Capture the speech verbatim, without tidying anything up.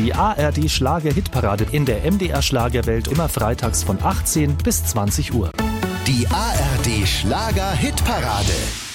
Die A R D Schlager-Hitparade in der M D R Schlagerwelt immer freitags von achtzehn bis zwanzig Uhr. Die A R D Schlager-Hitparade.